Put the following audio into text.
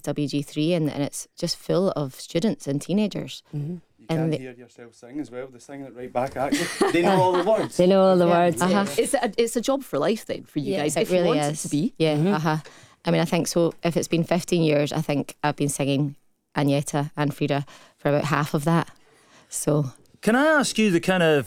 SWG3, and it's just full of students and teenagers. You And can hear yourself sing as well. They sing it right back at you. They know all the words. They know all the words. It's a job for life then for you guys. It If really you want is. it to be. Yeah. I mean, I think so. If it's been 15 years, I think I've been singing Agneta and Frida for about half of that. So Can I ask you the kind of